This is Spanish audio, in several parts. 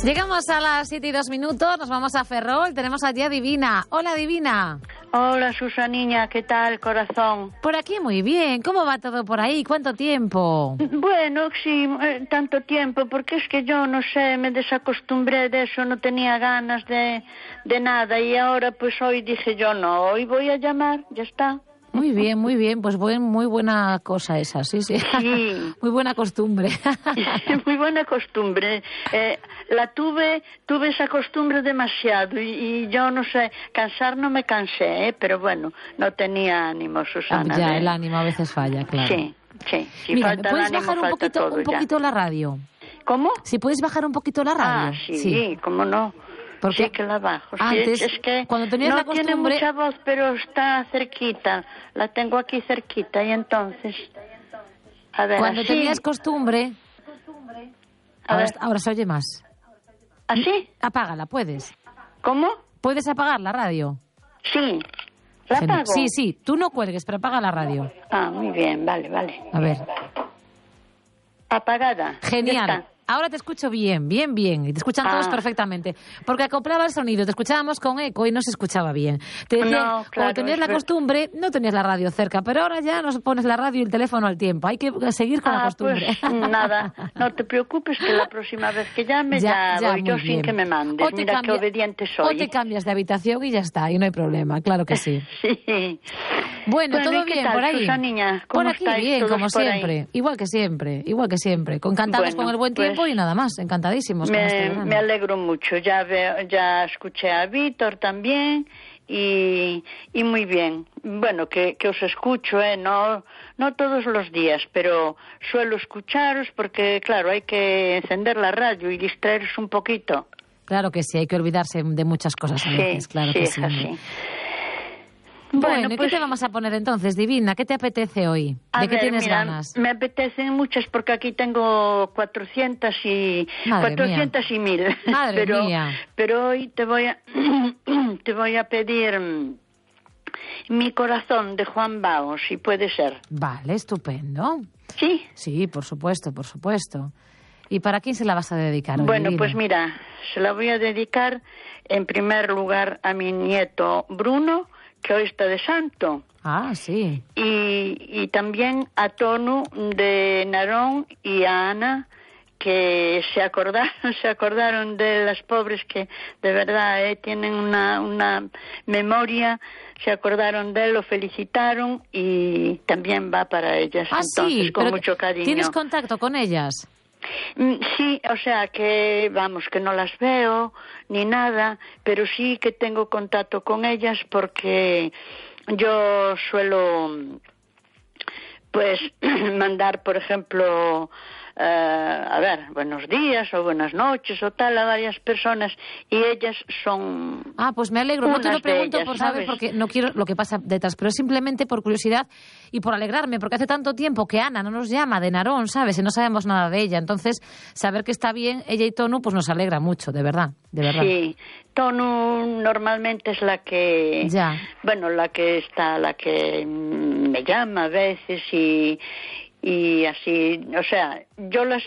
Llegamos a las 7:02, nos vamos a Ferrol, tenemos allí a Divina. Hola, Divina. Hola, Susaniña, ¿qué tal, corazón? Por aquí muy bien, ¿cómo va todo por ahí? ¿Cuánto tiempo? Bueno, sí, tanto tiempo, porque es que yo, no sé, me desacostumbré de eso, no tenía ganas de nada, y ahora pues hoy dije yo, no, hoy voy a llamar, ya está. Muy bien, pues muy buena cosa esa, sí. Sí. Muy buena costumbre. Muy buena costumbre. Tuve esa costumbre demasiado y yo no sé, cansar no me cansé, pero bueno, no tenía ánimo, Susana. Ya, el ánimo a veces falla, claro. Sí. Mira, Falta ¿me puedes el ánimo, bajar un poquito la radio? ¿Cómo? Si puedes bajar un poquito la radio. Sí, cómo no. Porque sí que la bajo. Antes, sí, es que cuando tenías no la costumbre... tiene mucha voz, pero está cerquita. La tengo aquí cerquita y entonces... A ver, cuando así. tenías costumbre... Ahora se oye más. ¿Así? Apágala, ¿puedes? ¿Cómo? ¿Puedes apagar la radio? Sí. ¿La apago? Sí, tú no cuelgues, pero apaga la radio. Ah, muy bien, vale. A ver. Apagada. Genial. Ahora te escucho bien, y te escuchan todos perfectamente. Porque acoplaba el sonido, te escuchábamos con eco y no se escuchaba bien. Te decían, como tenías la costumbre, no tenías la radio cerca, pero ahora ya nos pones la radio y el teléfono al tiempo. Hay que seguir con la costumbre. Pues nada, no te preocupes que la próxima vez que llame ya voy yo sin que me mandes. Mira qué obediente soy. O te cambias de habitación y ya está, y no hay problema, claro que sí. Sí. Bueno, todo bien tal, por ahí. Susaniña? Por aquí bien, como siempre. Ahí? Igual que siempre. Encantados con el buen tiempo y nada más. Encantadísimos con este verano. Me alegro mucho. Ya escuché a Víctor también y muy bien. Bueno, que os escucho, no todos los días, pero suelo escucharos porque, claro, hay que encender la radio y distraerse un poquito. Claro que sí, hay que olvidarse de muchas cosas a veces, claro que sí. Así. Bueno, pues, ¿qué te vamos a poner entonces, Divina? ¿Qué te apetece hoy? ¿De qué tienes ganas? Me apetecen muchas porque aquí tengo 400 y 1000. Madre mía. Pero hoy te voy a pedir Mi corazón de Juan Bao, si puede ser. Vale, estupendo. ¿Sí? Sí, por supuesto. ¿Y para quién se la vas a dedicar hoy, Bueno, Divina? pues mira, se la voy a dedicar en primer lugar a mi nieto Bruno, que hoy está de santo. Ah, sí. Y también a Tonu de Narón y a Ana, que se acordaron de las pobres que de verdad tienen una memoria, se acordaron de él, lo felicitaron y también va para ellas. Ah, entonces, sí, con pero mucho cariño. ¿tienes contacto con ellas? Sí, o sea que, que no las veo ni nada, pero sí que tengo contacto con ellas porque yo suelo, pues, mandar, por ejemplo, buenos días o buenas noches o tal a varias personas y ellas son... Ah, pues me alegro. No te lo pregunto ellas, por saber, ¿sabes? porque no quiero lo que pasa detrás, pero simplemente por curiosidad y por alegrarme, porque hace tanto tiempo que Ana no nos llama de Narón, ¿sabes? Y no sabemos nada de ella. Entonces, saber que está bien ella y Tonu, pues nos alegra mucho, de verdad. Sí, Tonu normalmente es la que... Ya. Bueno, la que me llama a veces y así, o sea, yo las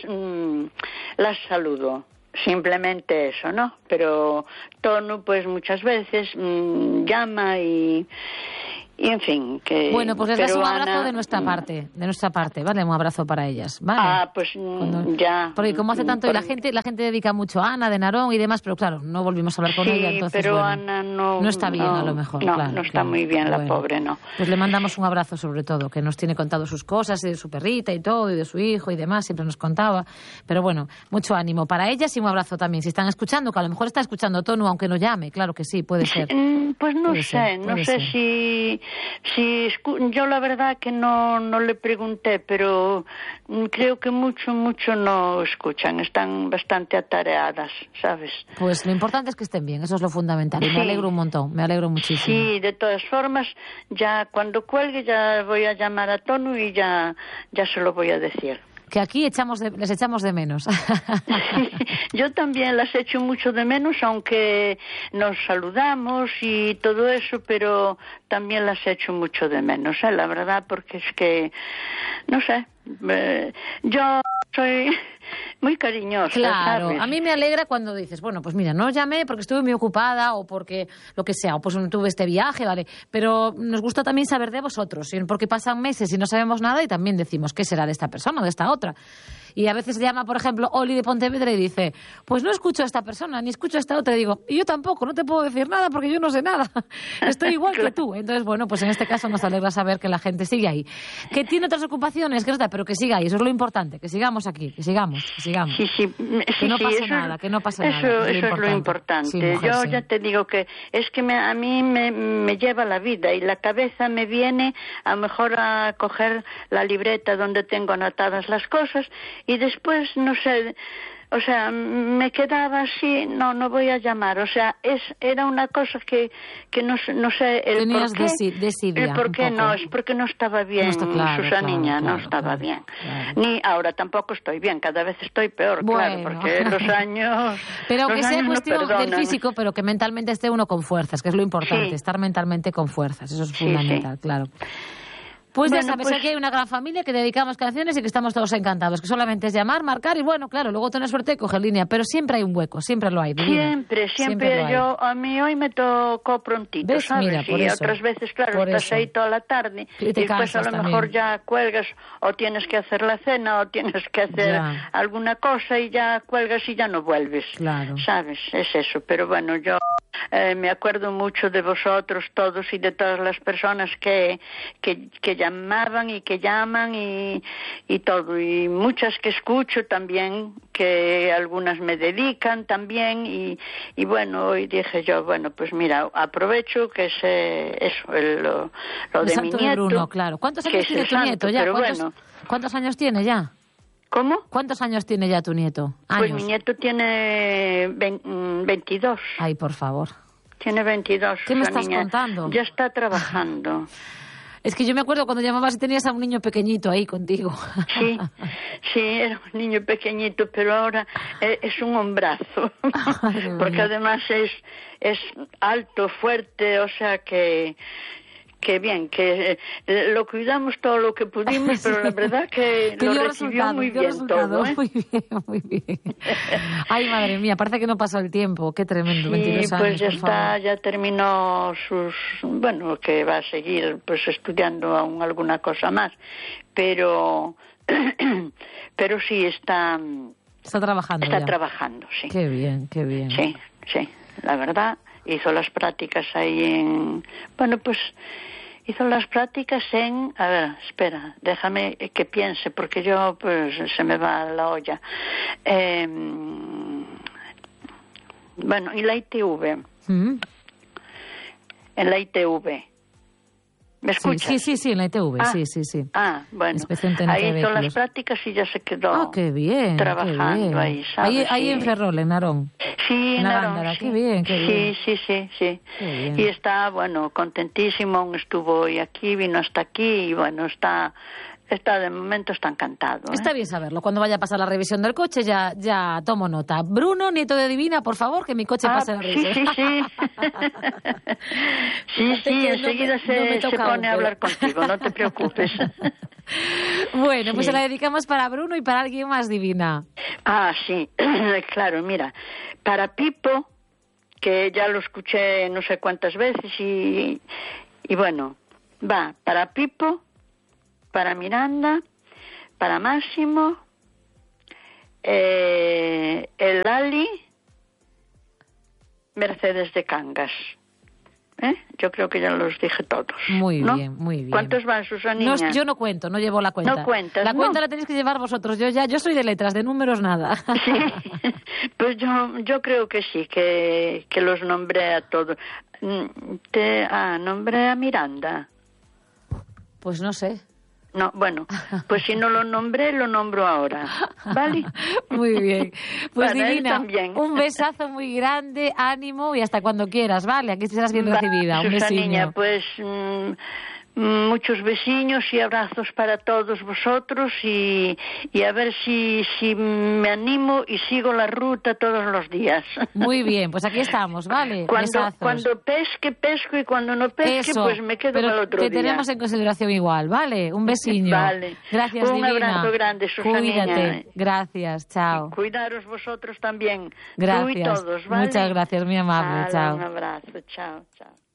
saludo, simplemente eso, ¿no? Pero Tonu, pues muchas veces llama y en fin, que... Bueno, pues les das un abrazo de nuestra parte, ¿vale? Un abrazo para ellas, ¿vale? Ah, pues ya. Porque como hace tanto, y la gente dedica mucho a Ana de Narón y demás, pero claro, no volvimos a hablar con ella, entonces, pero bueno, Ana no está bien, a lo mejor. No está muy bien, la pobre, no. Pues le mandamos un abrazo sobre todo, que nos tiene contado sus cosas, y de su perrita y todo, y de su hijo y demás, siempre nos contaba. Pero bueno, mucho ánimo para ellas y un abrazo también. Si están escuchando, que a lo mejor está escuchando Tonu, aunque no llame, claro que sí, puede ser. Pues no sé si yo la verdad que no le pregunté, pero creo que mucho no escuchan, están bastante atareadas, ¿sabes? Pues lo importante es que estén bien, eso es lo fundamental, y me alegro un montón, me alegro muchísimo. Sí, de todas formas, ya cuando cuelgue ya voy a llamar a Tonu y ya se lo voy a decir. Que aquí les echamos de menos. Yo también las echo mucho de menos, aunque nos saludamos y todo eso, pero también las echo mucho de menos, la verdad, porque es que, no sé, yo soy muy cariñosa, claro, ¿sabes? A mí me alegra cuando dices, bueno, pues mira, no os llamé porque estuve muy ocupada o porque lo que sea, o pues no tuve este viaje, ¿vale? Pero nos gusta también saber de vosotros, porque pasan meses y no sabemos nada y también decimos, ¿qué será de esta persona o de esta otra? Y a veces llama, por ejemplo, Oli de Pontevedra y dice, pues no escucho a esta persona, ni escucho a esta otra. Y digo, y yo tampoco, no te puedo decir nada porque yo no sé nada. Estoy igual que tú. Entonces, bueno, pues en este caso nos alegra saber que la gente sigue ahí. Que tiene otras ocupaciones, que no está, pero que siga ahí. Eso es lo importante, que sigamos aquí, que sigamos. Sí, que no pase nada, que no pase nada. Eso es lo importante. Sí, mujer, yo ya te digo que es que a mí me lleva la vida y la cabeza me viene a lo mejor a coger la libreta donde tengo anotadas las cosas y después, no sé, o sea, me quedaba así, no voy a llamar, o sea, era una cosa que no sé el tenías por qué. Desidia, el por qué no, es porque no estaba bien, no está claro, Susaniña, no estaba bien. Claro. Ni ahora tampoco estoy bien, cada vez estoy peor, bueno. Claro, porque los años... Pero los que sea cuestión no del físico, pero que mentalmente esté uno con fuerzas, que es lo importante, estar mentalmente con fuerzas, eso es fundamental, claro. Pues ya sabes, aquí hay una gran familia que dedicamos canciones y que estamos todos encantados, que solamente es llamar, marcar y bueno, claro, luego tener suerte y coger línea, pero siempre hay un hueco, siempre lo hay. Siempre yo, a mí hoy me tocó prontito, ¿ves? ¿sabes? Mira, y otras veces, claro, estás ahí toda la tarde y después a lo mejor ya cuelgas o tienes que hacer la cena o tienes que hacer alguna cosa y ya cuelgas y ya no vuelves, ¿sabes? Es eso, pero bueno, yo me acuerdo mucho de vosotros todos y de todas las personas que llamaban y que llaman y todo, y muchas que escucho también, que algunas me dedican también y bueno, hoy dije yo, bueno, pues mira, aprovecho que lo de mi nieto. De Bruno, claro. ¿Cuántos años tiene tu nieto ya? ¿Cuántos años tiene ya? ¿Cómo? ¿Cuántos años tiene ya tu nieto? Pues mi nieto tiene 22. Ay, por favor. Tiene 22. ¿Qué me estás contando? Ya está trabajando. Es que yo me acuerdo cuando llamabas y tenías a un niño pequeñito ahí contigo. Sí, era un niño pequeñito, pero ahora es un hombrazo. Porque además es alto, fuerte, o sea que bien, que lo cuidamos todo lo que pudimos, pero la verdad que lo recibió muy bien todo. Muy bien. Ay, madre mía, parece que no pasó el tiempo, qué tremendo, 22 años, pues ya terminó que va a seguir pues estudiando aún alguna cosa más, pero sí está trabajando. Está trabajando, sí. Qué bien. Sí, la verdad. Hizo las prácticas ahí hizo las prácticas a ver, espera, déjame que piense, porque yo, pues, se me va la olla. En la ITV. En la ITV. ¿Me escuchas? Sí, en la ITV, sí. Ah, bueno, ahí hizo las prácticas y ya se quedó qué bien, trabajando qué bien. ahí, ¿sabes? Ahí en Ferrol, en Narón. Sí, en Narón, sí. Qué bien. Sí. Y está, bueno, contentísimo, estuvo hoy aquí, vino hasta aquí y bueno, está de momento está encantado. Está bien saberlo. Cuando vaya a pasar la revisión del coche ya tomo nota. Bruno, nieto de Divina, por favor, que mi coche pase la revisión. Sí, enseguida se pone a hablar contigo, no te preocupes. Bueno, pues se la dedicamos para Bruno y para alguien más, Divina. Ah, sí, claro, mira, para Pipo, que ya lo escuché no sé cuántas veces y bueno, va para Pipo, para Miranda, para Máximo, el Lali, Mercedes de Cangas. Yo creo que ya los dije todos. Muy ¿no? bien, muy bien. ¿Cuántos van, Susanina? No, yo no cuento, no llevo la cuenta. No cuentas, la cuenta la tenéis que llevar vosotros. Yo soy de letras, de números nada. Sí, pues yo creo que sí, que los nombré a todos. Nombré a Miranda. Pues no sé. No, bueno, pues si no lo nombré, lo nombro ahora, ¿vale? Muy bien. Pues bueno, Divina, un besazo muy grande, ánimo y hasta cuando quieras, ¿vale? Aquí serás bien recibida. Un Susanina, besillo. pues muchos vecinos y abrazos para todos vosotros y a ver si me animo y sigo la ruta todos los días. Muy bien, pues aquí estamos, ¿vale? Cuando pesco y cuando no pesque, pues me quedo para el otro día. Te tenemos en consideración igual, ¿vale? Un besiño. Vale. Gracias, un divina. Abrazo grande, Susanina. Cuídate. Gracias, chao. Y cuidaros vosotros también. Gracias. Tú y todos, ¿vale? Muchas gracias, muy amable. Chao. Un abrazo, chao, chao.